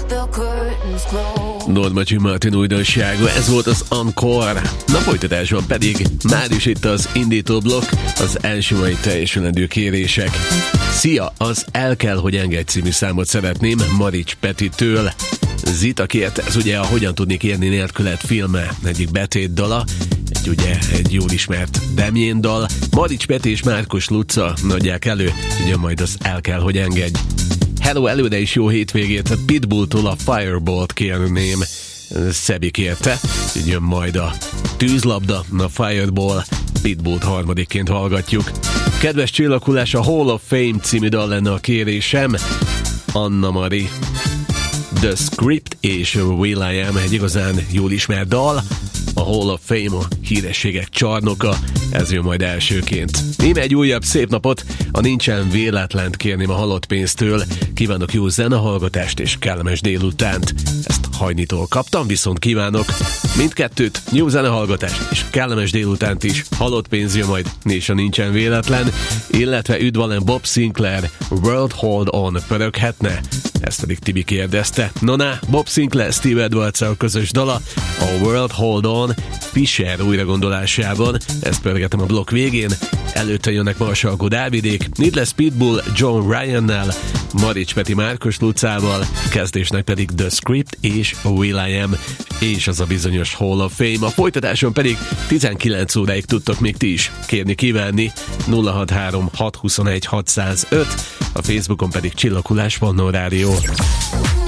Norma Jean Martin újdonsága, ez volt az Encore. Na folytatásban pedig már is itt az indító blokk, az első mai teljesülendő kérések. Szia, az El kell, hogy engedj című számot szeretném Marics Petitől. Zita kérte, ez ugye a Hogyan tudnék érni nélküled filme egyik betétdala, egy jól ismert Demjén dal. Marics Peti és Márkos Luca adják elő, ugye majd az El kell, hogy engedj. Hello, előre is jó hétvégét, Pitbulltól a Fireball-t kérném. Szebi kérte, így jön majd a Tűzlabda, a Fireball, Pitbullt harmadikként hallgatjuk. Kedves csillaghullás, a Hall of Fame című dal lenne a kérésem. Anna Mari, The Script és Will I Am, egy igazán jól ismert dal. A Hall of Fame, a hírességek csarnoka, ez jön majd elsőként. Íme egy újabb szép napot, a Nincsen véletlent kérném a Halott pénztől. Kívánok jó zenehallgatást és kellemes délutánt. Ezt Hajnitól kaptam, viszont kívánok mindkettőt, jó zenehallgatást és kellemes délutánt is. Halott pénz jön majd, és a Nincsen véletlen, illetve üdvalen Bob Sinclair, World Hold On pöröghetne? Ezt pedig Tibi kérdezte. Na, Bob Sinclair, Steve Edwards-el közös dala, a World Hold On Fisher újragondolásában. Ezt pörgetem a blokk végén. Előtte jönnek Marsalkó Dávidék, Needless Pitbull John Ryannel, Marics Peti Márkos Lucával, kezdésnek pedig The Script és Will I Am, és az a bizonyos Hall of Fame. A folytatáson pedig 19 óráig tudtok még ti is kérni, kívánni. 063 621 605, a Facebookon pedig Csillaghullás Pannó Rádió.